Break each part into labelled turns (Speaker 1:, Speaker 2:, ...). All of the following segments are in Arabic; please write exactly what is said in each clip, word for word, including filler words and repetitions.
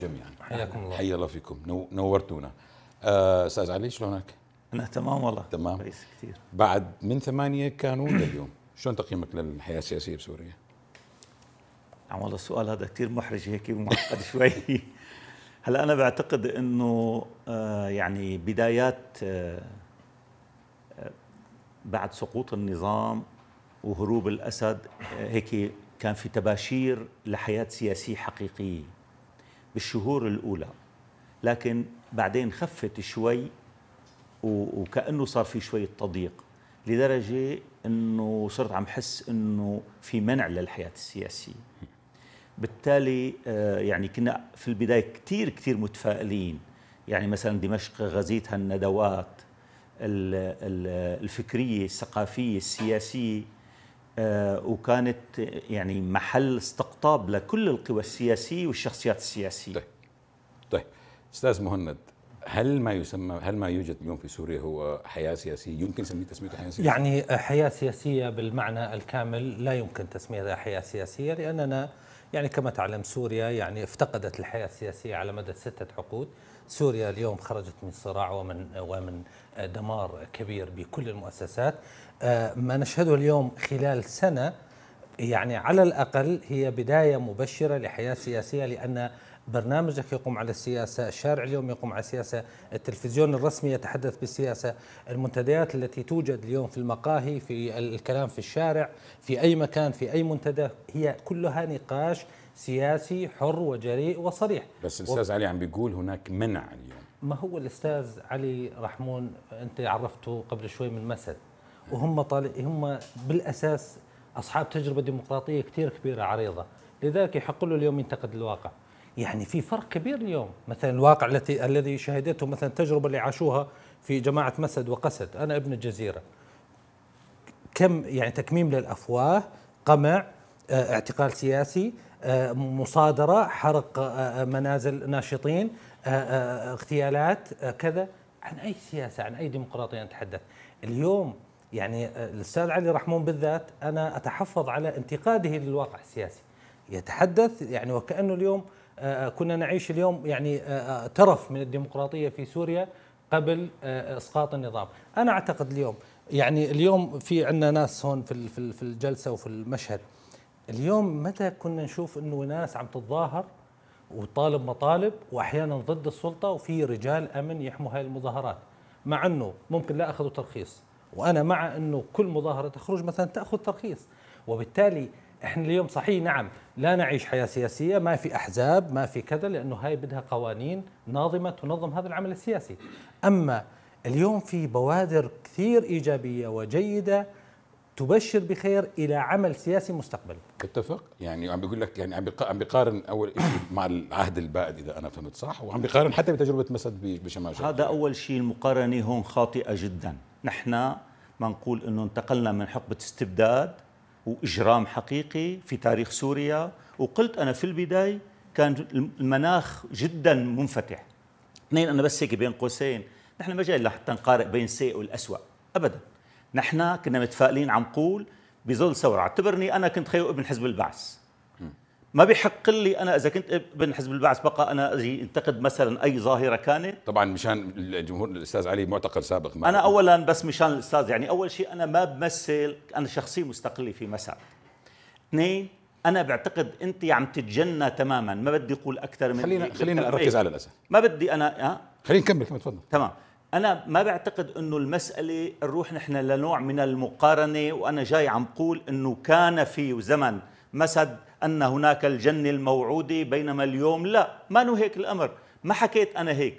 Speaker 1: جميعا.
Speaker 2: حياكم الله.
Speaker 1: حيا الله فيكم، نو نورتونا. آه، استاذ علي شلونك؟
Speaker 3: أنا تمام والله.
Speaker 1: تمام
Speaker 3: كويس كثير.
Speaker 1: بعد من ثمانية كانون لليوم، شلون تقييمك للحياة السياسية بسوريا؟
Speaker 3: عم والله السؤال هذا كثير محرج هيك ومعقد شوي. هلا أنا بعتقد إنه آه يعني بدايات آه بعد سقوط النظام وهروب الأسد آه هيك كان في تباشير لحياة سياسية حقيقية بالشهور الأولى، لكن بعدين خفت شوي وكأنه صار في شوية تضييق، لدرجة أنه صرت عم حس أنه في منع للحياة السياسية. بالتالي يعني كنا في البداية كتير كتير متفائلين، يعني مثلا دمشق غزيتها الندوات الفكرية الثقافية السياسية، وكانت يعني محل استقطاب لكل القوى السياسية والشخصيات السياسية.
Speaker 1: طيب طيب استاذ مهند، هل ما يسمى هل ما يوجد اليوم في سوريا هو حياة سياسية؟ يمكن نسميه تسميته حياة سياسية؟
Speaker 2: يعني حياة سياسية بالمعنى الكامل لا يمكن تسميتها حياة سياسية، لأننا يعني كما تعلم سوريا يعني افتقدت الحياة السياسية على مدى ستة عقود. سوريا اليوم خرجت من صراع ومن ومن دمار كبير بكل المؤسسات. ما نشهده اليوم خلال سنة يعني على الأقل هي بداية مبشرة لحياة سياسية، لأن برنامجك يقوم على السياسة، الشارع اليوم يقوم على السياسة، التلفزيون الرسمي يتحدث بالسياسة، المنتديات التي توجد اليوم في المقاهي، في الكلام في الشارع، في أي مكان، في أي منتدى، هي كلها نقاش سياسي حر وجريء وصريح.
Speaker 1: بس الأستاذ و... علي عم بيقول هناك منع اليوم.
Speaker 2: ما هو الأستاذ علي رحمون أنت عرفته قبل شوي من مسد، وهم طالع هم بالأساس أصحاب تجربة ديمقراطية كثير كبيرة عريضة، لذلك يحق له اليوم ينتقد الواقع. يعني في فرق كبير اليوم، مثلا الواقع التي الذي شهدته مثلا التجربة اللي عاشوها في جماعة مسد وقسد، أنا ابن الجزيرة، كم يعني تكميم للأفواه، قمع، اعتقال سياسي، مصادرة، حرق منازل ناشطين، اغتيالات، كذا. عن أي سياسة، عن أي ديمقراطية نتحدث اليوم؟ يعني الأستاذ علي رحمون بالذات أنا أتحفظ على انتقاده للواقع السياسي، يتحدث يعني وكأنه اليوم كنا نعيش اليوم يعني ترف من الديمقراطية في سوريا قبل إسقاط النظام. أنا أعتقد اليوم يعني اليوم في عندنا ناس هون في في الجلسة وفي المشهد، اليوم متى كنا نشوف إنه ناس عم تتظاهر وطالب مطالب وأحيانا ضد السلطة وفي رجال أمن يحموا هاي المظاهرات، مع أنه ممكن لا أخذوا ترخيص، وأنا مع أنه كل مظاهرة تخرج مثلا تأخذ ترخيص. وبالتالي احنا اليوم صحيح نعم لا نعيش حياة سياسية، ما في أحزاب، ما في كذا، لأنه هاي بدها قوانين ناظمة تنظم هذا العمل السياسي. أما اليوم في بوادر كثير إيجابية وجيدة تبشر بخير إلى عمل سياسي مستقبل.
Speaker 1: اتفق، يعني عم بيقول لك يعني عم بيقارن أول شيء مع العهد البائد إذا أنا فهمت صح، وعم بيقارن حتى بتجربة مسد بشمال شرق.
Speaker 3: هذا أول شيء، المقارنة هون خاطئة جدا. نحن ما نقول إنه انتقلنا من حقبة استبداد وإجرام حقيقي في تاريخ سوريا، وقلت أنا في البداية كان المناخ جدا منفتح. اثنين، أنا بس هيك بين قوسين، نحن ما جاي لحتى نقارن بين السيء والأسوأ أبدا. نحن كنا متفائلين، عم نقول بظل ثورة، اعتبرني أنا كنت خيو ابن حزب البعث، ما بيحق لي أنا إذا كنت ابن حزب البعث بقى أنا أجي انتقد مثلا أي ظاهرة كانت.
Speaker 1: طبعا مشان الجمهور الأستاذ علي معتقل سابق.
Speaker 3: أنا أولا بس مشان الأستاذ، يعني أول شيء أنا ما بمثل، أنا شخصية مستقلة في مسار. اثنين، أنا بعتقد أنت عم تتجنى تماما، ما بدي أقول أكثر من
Speaker 1: خلينا خلينا نركز على الأسد،
Speaker 3: ما بدي أنا ها
Speaker 1: خلينا نكمل كما تفضل.
Speaker 3: تمام. أنا ما بعتقد إنه المسألة نروح نحن لنوع من المقارنة، وأنا جاي عم بقول إنه كان في زمن مسد أن هناك الجنة الموعودة، بينما اليوم لا، ما نو هيك الأمر. ما حكيت أنا هيك،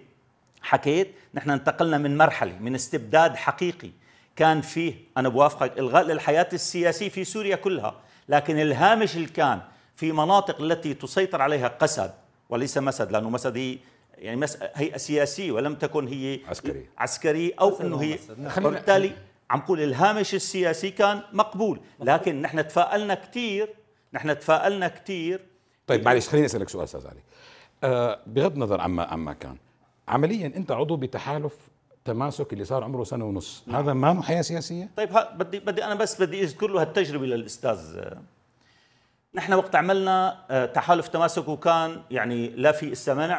Speaker 3: حكيت نحن انتقلنا من مرحلة من استبداد حقيقي كان فيه، أنا بوافقك، إلغاء للحياة السياسية في سوريا كلها، لكن الهامش اللي كان في مناطق التي تسيطر عليها قسد وليس مسد، لأنه مسد هي يعني هيئة سياسية ولم تكن هي
Speaker 1: عسكرية
Speaker 3: عسكرية أو إنه هي، وبالتالي عم قول الهامش السياسي كان مقبول، لكن نحن تفائلنا كثير، نحن تفائلنا كثير.
Speaker 1: طيب معلش خليني أسألك سؤال أستاذ علي، أه بغض النظر عما عما كان، عمليا أنت عضو بتحالف تماسك اللي صار عمره سنة ونص، نعم. هذا ما هو حياة سياسية؟
Speaker 3: طيب بدي بدي أنا بس بدي أذكر له هالتجربة للأستاذ. نحن وقت عملنا تحالف تماسك وكان يعني لا في السمانع